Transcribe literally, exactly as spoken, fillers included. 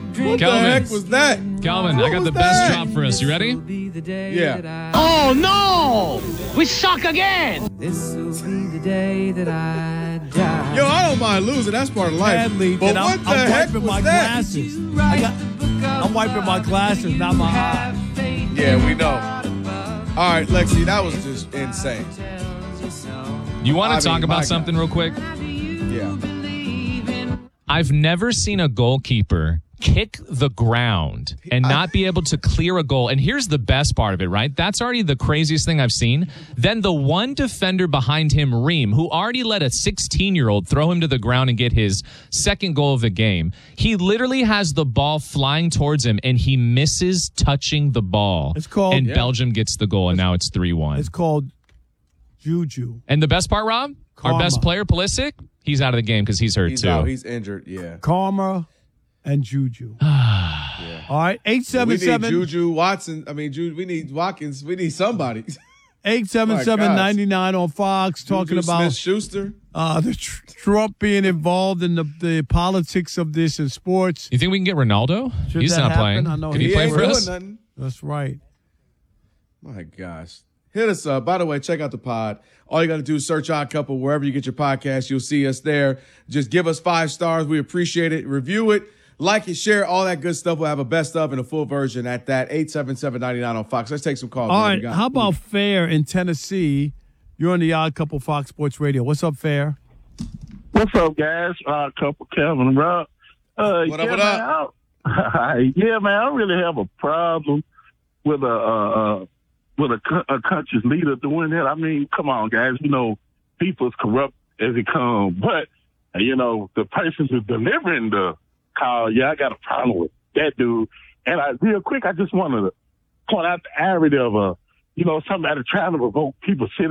What Calvin. the heck was that? Calvin, What I got was the best that? drop for us. You ready? Yeah. Oh, no! We suck again! This will be the day that I die. Yo, I don't mind losing. That's part of life. Badly, But then what I'm, the I'm heck wiping was my that? glasses. I got, I'm wiping my glasses, not my eye. Yeah, we know. All right, Lexi, that was just insane. You want I to talk mean, about my something real quick? Yeah. I've never seen a goalkeeper kick the ground and not be able to clear a goal. And here's the best part of it, right? That's already the craziest thing I've seen. Then the one defender behind him, Reem, who already let a sixteen-year-old throw him to the ground and get his second goal of the game, he literally has the ball flying towards him, and he misses touching the ball. It's called- And Yeah. Belgium gets the goal, and now it's three one. It's called juju. And the best part, Rob? Karma. Our best player, Pulisic, he's out of the game because he's hurt, He's too. out. He's injured. Yeah. Karma and juju. All right, eight We seven need seven Juju Watson. I mean, Ju- we need Watkins. We need somebody. eight seven seven ninety-nine on Fox talking Juju about Smith-Schuster. uh, the tr- Trump being involved in the, the politics of this in sports. You think we can get Ronaldo? Should He's that not happen? playing. I know Can he he play ain't for doing us? nothing. That's right. My gosh. Hit us up. By the way, check out the pod. All you got to do is search Odd Couple wherever you get your podcast. You'll see us there. Just give us five stars. We appreciate it. Review it. Like it, share, all that good stuff. We'll have a best of and a full version at that. eight seven seven nine nine on Fox. Let's take some calls. All man. right, We got- how about Fair in Tennessee? You're on the Odd Couple Fox Sports Radio. What's up, Fair? What's up, guys? Uh, couple Kevin and Rob. Uh, What up, yeah, what man, up? I, yeah, man, I really have a problem with a uh, uh, with a, co- a country's leader doing that. I mean, come on, guys. You know, people's corrupt as it comes, but uh, you know, the person who's delivering the call, yeah, I got a problem with that dude. And I, real quick, I just wanted to point out the irony of a, you know, somebody trying to revoke people's citizenship.